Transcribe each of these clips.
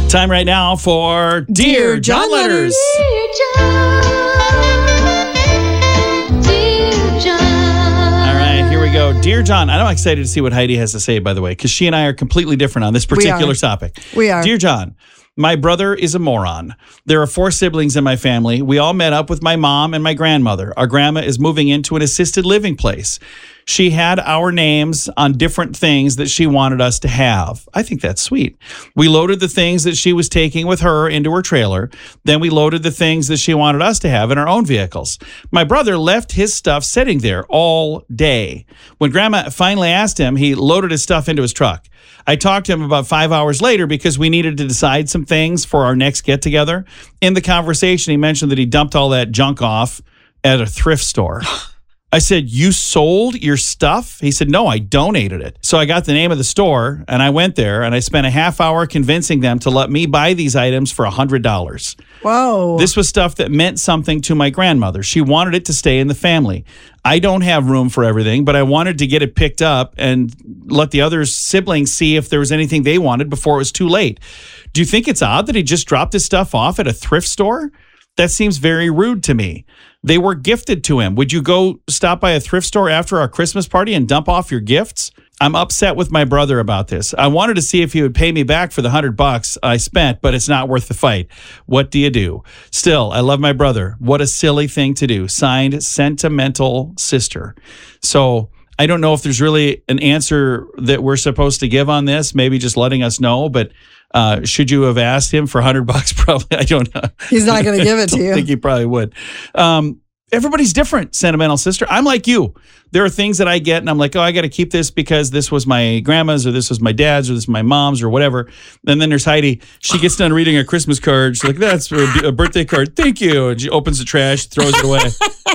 Time right now for Dear John Letters. Dear John, Dear John. All right, here we go. Dear John, I'm excited to see what Heidi has to say, by the way, because she and I are completely different on this particular topic. We are. Dear John, my brother is a moron. There are 4 siblings in my family. We all met up with my mom and my grandmother. Our grandma is moving into an assisted living place. She had our names on different things that she wanted us to have. I think that's sweet. We loaded the things that she was taking with her into her trailer. Then we loaded the things that she wanted us to have in our own vehicles. My brother left his stuff sitting there all day. When Grandma finally asked him, he loaded his stuff into his truck. I talked to him about 5 hours later because we needed to decide some things for our next get-together. In the conversation, he mentioned that he dumped all that junk off at a thrift store. I said, you sold your stuff? He said, no, I donated it. So I got the name of the store, and I went there, and I spent a half hour convincing them to let me buy these items for $100. Whoa. This was stuff that meant something to my grandmother. She wanted it to stay in the family. I don't have room for everything, but I wanted to get it picked up and let the other siblings see if there was anything they wanted before it was too late. Do you think it's odd that he just dropped his stuff off at a thrift store? That seems very rude to me. They were gifted to him. Would you go stop by a thrift store after our Christmas party and dump off your gifts? I'm upset with my brother about this. I wanted to see if he would pay me back for the $100 I spent, but it's not worth the fight. What do you do? Still, I love my brother. What a silly thing to do. Signed, Sentimental Sister. So I don't know if there's really an answer that we're supposed to give on this. Maybe just letting us know, but should you have asked him for $100? Probably. I don't know. He's not going to give it to you. I think he probably would. Everybody's different, Sentimental Sister. I'm like you. There are things that I get and I'm like, oh, I got to keep this because this was my grandma's or this was my dad's or this is my mom's or whatever. And then there's Heidi. She gets done reading a Christmas card. She's like, that's a birthday card. Thank you. And she opens the trash, throws it away.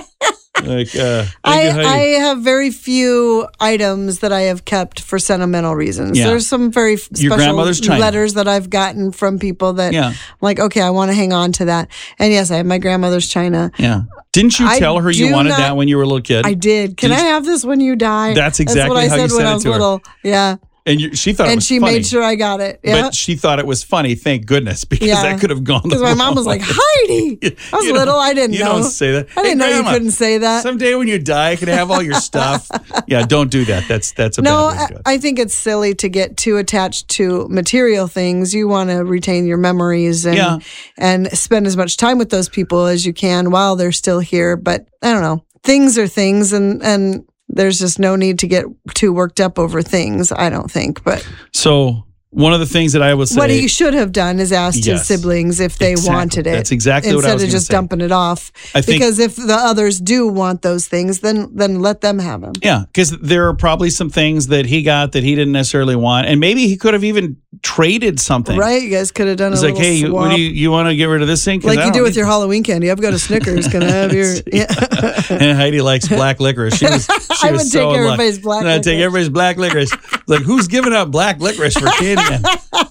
Like, thank you, Heidi. I have very few items that I have kept for sentimental reasons. Yeah. There's some very special grandmother's china. letters that I've gotten from people that I'm like, okay, I want to hang on to that. And yes, I have my grandmother's china. Yeah. Didn't you tell her you wanted that when you were a little kid? I did. Can I have this when you die? That's exactly what I how you said when said I it was to her. little. Yeah. And she thought it And was she funny. made sure I got it. Yeah. But she thought it was funny, thank goodness, because that could have gone the Because my mom was wrong like, way. Heidi. I was little. I didn't know. You don't say that. I didn't know Grandma, you couldn't say that. Someday when you die, can I have all your stuff? Yeah, don't do that. That's a No, bad way to go. I think it's silly to get too attached to material things. You want to retain your memories and spend as much time with those people as you can while they're still here. But I don't know. Things are things, and there's just no need to get too worked up over things, I don't think. But So one of the things that I would say, what he should have done is asked his siblings if they wanted it. That's exactly what I was instead of just dumping it off. Because if the others do want those things, then let them have them. Yeah, because there are probably some things that he got that he didn't necessarily want, and maybe he could have even traded something. Right? You guys could have done It's a like, little hey, swap. you want to get rid of this thing? Like you do with your Halloween candy. I've got a Snickers. Can I have your? Yeah. And Heidi likes black licorice. She was I would so take everybody's black licorice. Take everybody's black licorice. It's like, who's giving up black licorice for candy?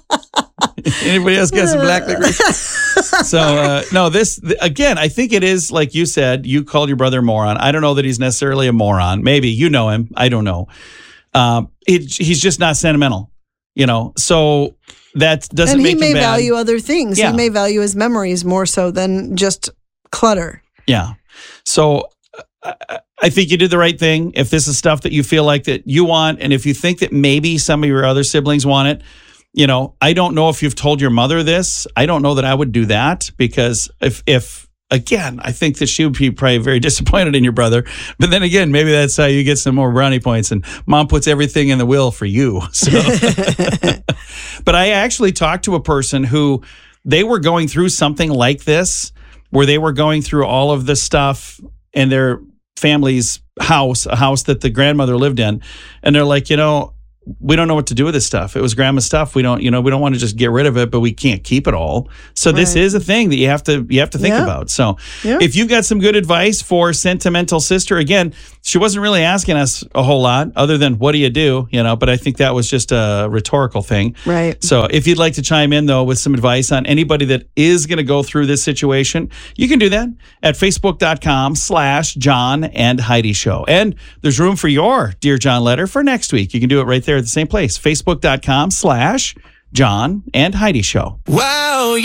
Anybody else got some black licorice? So, no, again, I think it is, like you said, you called your brother a moron. I don't know that he's necessarily a moron. Maybe you know him. I don't know. He's just not sentimental, so that doesn't make him bad. And he may value other things. Yeah. He may value his memories more so than just clutter. Yeah. So I think you did the right thing. If this is stuff that you feel like that you want, and if you think that maybe some of your other siblings want it, I don't know if you've told your mother this. I don't know that I would do that, because if again, I think that she would be probably very disappointed in your brother. But then again, maybe that's how you get some more brownie points, and mom puts everything in the will for you. So. But I actually talked to a person who they were going through something like this, where they were going through all of the stuff in their family's house, a house that the grandmother lived in. And they're like, we don't know what to do with this stuff. It was grandma's stuff. We don't want to just get rid of it, but we can't keep it all. So this is a thing that you have to think about. So if you've got some good advice for Sentimental Sister, again, she wasn't really asking us a whole lot other than what do you do, but I think that was just a rhetorical thing. Right. So if you'd like to chime in though with some advice on anybody that is going to go through this situation, you can do that at facebook.com/John and Heidi Show. And there's room for your Dear John letter for next week. You can do it right there at the same place, facebook.com/John John and Heidi Show. Wow.